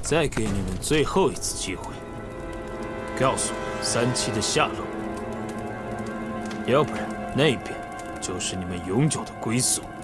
再给你们最后一次机会，告诉我三七的下落，要不然那边就是你们永久的归宿。